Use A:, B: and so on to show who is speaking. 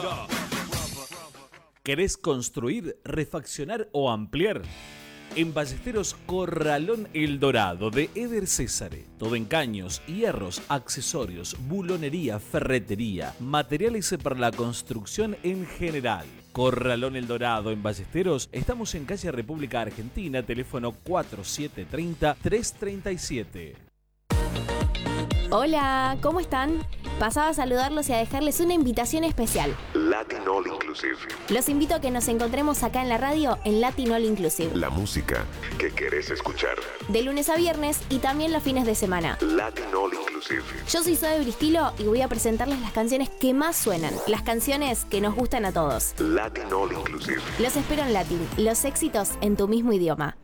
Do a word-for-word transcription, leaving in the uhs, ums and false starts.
A: ¿Querés construir, refaccionar o ampliar? En Ballesteros Corralón El Dorado de Eder Césare. Todo en caños, hierros, accesorios, bulonería, ferretería, materiales para la construcción en general. Corralón El Dorado en Ballesteros. Estamos en calle República Argentina, teléfono cuatro siete tres cero, tres tres siete.
B: Hola, ¿cómo están? Pasaba a saludarlos y a dejarles una invitación especial.
C: Latin All Inclusive.
B: Los invito a que nos encontremos acá en la radio en Latin All Inclusive.
C: La música que querés escuchar.
B: De lunes a viernes y también los fines de semana.
C: Latin All Inclusive.
B: Yo soy Zoe Bristilo y voy a presentarles las canciones que más suenan. Las canciones que nos gustan a todos.
C: Latin All Inclusive.
B: Los espero en Latin. Los éxitos en tu mismo idioma.